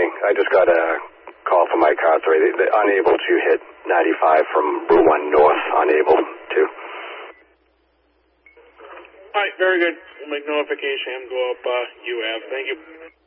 morning. I just got a call from my car. Sorry, they're unable to hit 95 from Route 1 North. Unable to. All right, very good. We'll make notification and go up UAV. Thank you.